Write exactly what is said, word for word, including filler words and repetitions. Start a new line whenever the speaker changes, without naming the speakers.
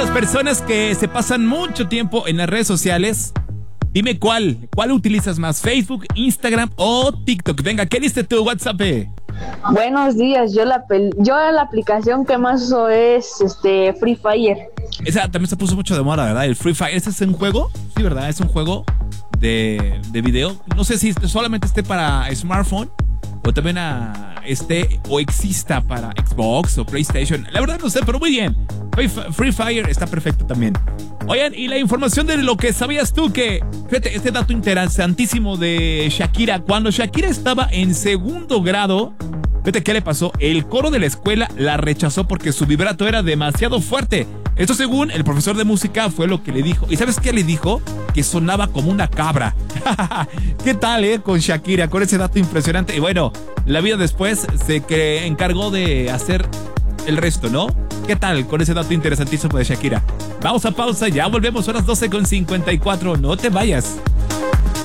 las personas que se pasan mucho tiempo en las redes sociales, dime cuál, cuál utilizas más, Facebook, Instagram o TikTok. Venga, ¿qué diste tu WhatsApp?
Buenos días, yo la pel- yo la aplicación que más uso es este Free Fire.
Esa también se puso mucho de moda, ¿verdad? El Free Fire, ¿ese es un juego? Sí, ¿verdad? Es un juego de, de video. No sé si solamente esté para smartphone o también a, esté o exista para Xbox o PlayStation. La verdad no sé, pero muy bien. Free, Free Fire está perfecto también. Oigan, y la información de lo que sabías tú que, fíjate, este dato interesantísimo de Shakira. Cuando Shakira estaba en segundo grado, fíjate qué le pasó. El coro de la escuela la rechazó porque su vibrato era demasiado fuerte. Esto según el profesor de música fue lo que le dijo. ¿Y sabes qué le dijo? Que sonaba como una cabra. ¿Qué tal, eh? Con Shakira, con ese dato impresionante. Y bueno, la vida después se que encargó de hacer el resto, ¿no? ¿Qué tal con ese dato interesantísimo de Shakira? Vamos a pausa, ya volvemos a las doce con cincuenta y cuatro. No te vayas.